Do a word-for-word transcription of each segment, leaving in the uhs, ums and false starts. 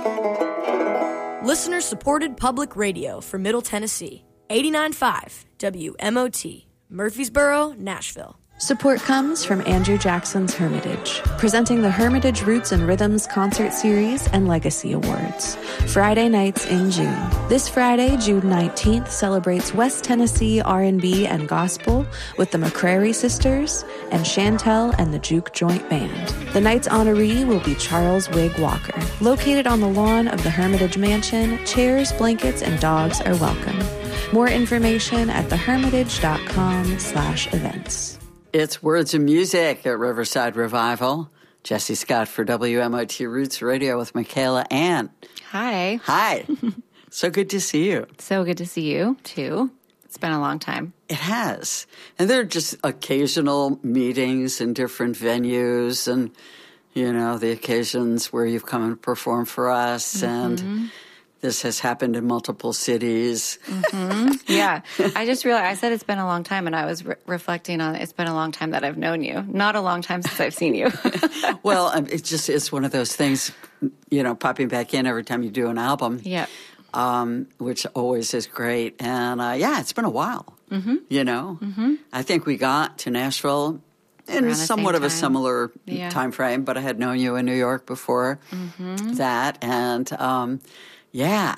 Listener-supported public radio for Middle Tennessee. eighty-nine point five W M O T, Murfreesboro, Nashville. Support comes from Andrew Jackson's Hermitage, presenting the Hermitage Roots and Rhythms Concert Series and Legacy Awards. Friday nights in June. This Friday, June nineteenth, celebrates West Tennessee R and B and gospel with the McCrary Sisters and Chantel and the Juke Joint Band. The night's honoree will be Charles Wig Walker. Located on the lawn of the Hermitage Mansion, chairs, blankets, and dogs are welcome. More information at thehermitage.com slash events. It's Words of Music at Riverside Revival. Jesse Scott for W M O T Roots Radio with Michaela Ann. Hi. Hi. So good to see you. So good to see you, too. It's been a long time. It has. And there are just occasional meetings in different venues and, you know, the occasions where you've come and performed for us. Mm-hmm. And this has happened in multiple cities. Mm-hmm. Yeah. I just realized, I said it's been a long time, and I was re- reflecting on it's been a long time that I've known you. Not a long time since I've seen you. Well, it's just, it's one of those things, you know, popping back in every time you do an album. Yeah. Um, which always is great. And, uh, yeah, it's been a while, mm-hmm. you know. Mm-hmm. I think we got to Nashville in somewhat of a similar yeah. time frame, but I had known you in New York before mm-hmm. that. And, um, yeah,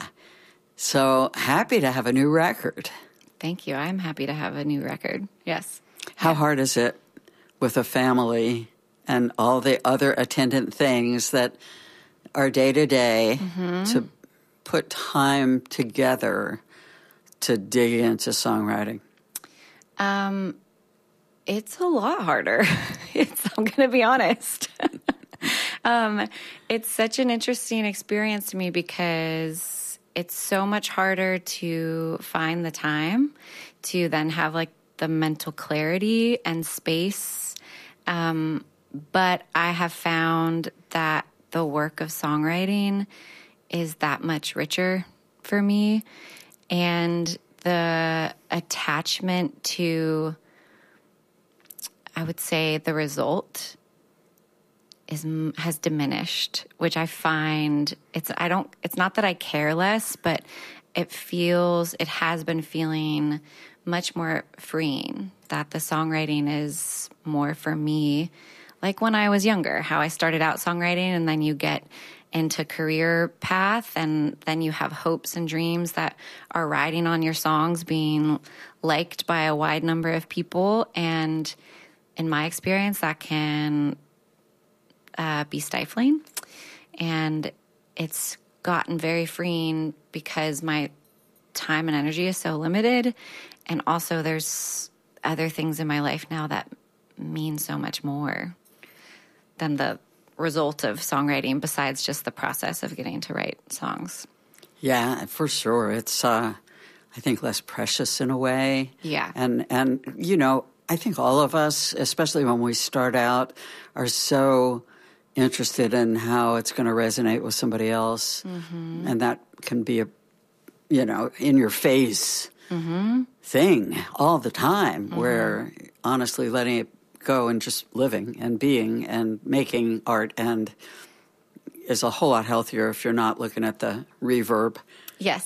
so happy to have a new record. Thank you. I'm happy to have a new record. Yes. How yeah. hard is it with a family and all the other attendant things that are day to day to put time together to dig into songwriting? Um, it's a lot harder. It's, I'm going to be honest. um, it's such an interesting experience to me because it's so much harder to find the time to then have like the mental clarity and space. Um, but I have found that the work of songwriting is that much richer for me. And the attachment to, I would say, the result is has diminished, which I find it's I don't it's not that I care less, but it feels it has been feeling much more freeing, that the songwriting is more for me, like when I was younger, how I started out songwriting and then you get into career path and then you have hopes and dreams that are riding on your songs being liked by a wide number of people. And in my experience, that can uh, be stifling. And it's gotten very freeing because my time and energy is so limited. And also there's other things in my life now that mean so much more than the result of songwriting, besides just the process of getting to write songs. Yeah, for sure. It's, uh, I think, less precious in a way. Yeah. And, and, you know, I think all of us, especially when we start out, are so interested in how it's going to resonate with somebody else. Mm-hmm. And that can be a, you know, in your face mm-hmm. thing all the time, mm-hmm. where honestly letting it go and just living and being and making art and is a whole lot healthier if you're not looking at the reverb. Yes.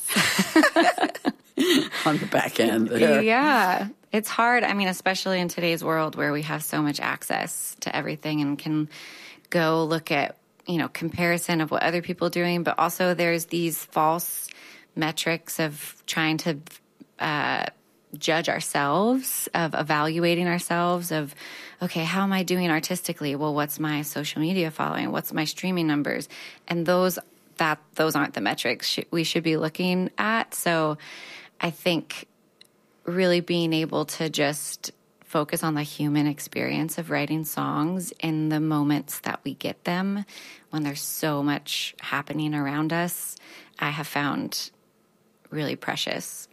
on the back end there. Yeah. It's hard. I mean, especially in today's world where we have so much access to everything and can go look at, you know, comparison of what other people are doing, but also there's these false metrics of trying to uh judge ourselves, of evaluating ourselves, of, okay, how am I doing artistically? Well, what's my social media following? What's my streaming numbers? And those that those aren't the metrics sh- we should be looking at. So I think really being able to just focus on the human experience of writing songs in the moments that we get them, when there's so much happening around us, I have found really precious.